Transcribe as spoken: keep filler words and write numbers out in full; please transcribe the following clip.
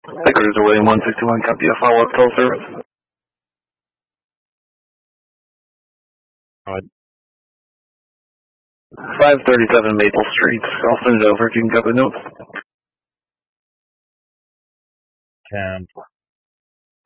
Cruiser William one sixty-one, copy a follow-up call service. Alright. five thirty-seven Maple Street. I'll send it over if you can cut the notes. Ten.